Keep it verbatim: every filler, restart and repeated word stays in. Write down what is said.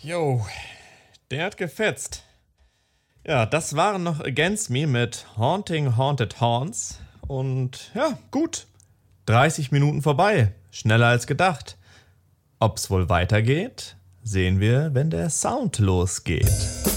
Jo, der hat gefetzt. Ja, das waren noch Against Me mit Haunting Haunted Haunts. Und ja, gut. dreißig Minuten vorbei. Schneller als gedacht. Ob's wohl weitergeht, sehen wir, wenn der Sound losgeht.